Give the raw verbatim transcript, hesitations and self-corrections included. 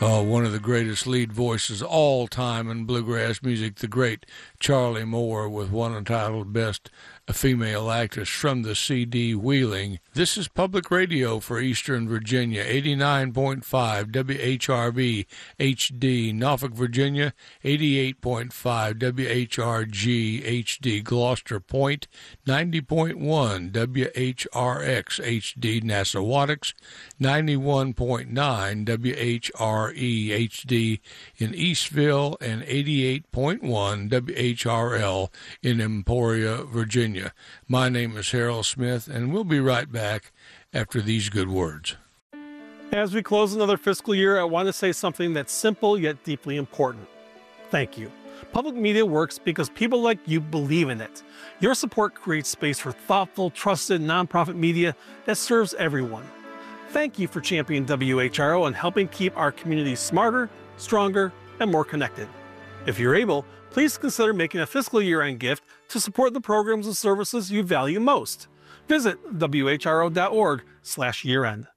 Uh, one of the greatest lead voices all time in bluegrass music, the great Charlie Moore, with one entitled Best Female Actress from the C D Wheeling. This is public radio for Eastern Virginia, eighty-nine point five W H R V H D, Norfolk, Virginia, eighty-eight point five W H R G H D, Gloucester Point, ninety point one W H R X H D, Nassawattix, ninety-one point nine W H R E H D in Eastville, and eighty-eight point one W H R L in Emporia, Virginia. My name is Harold Smith, and we'll be right back after these good words. As we close another fiscal year, I want to say something that's simple yet deeply important. Thank you. Public media works because people like you believe in it. Your support creates space for thoughtful, trusted, nonprofit media that serves everyone. Thank you for championing W H R O and helping keep our community smarter, stronger, and more connected. If you're able, please consider making a fiscal year-end gift to support the programs and services you value most. Visit W H R O dot org slash year end.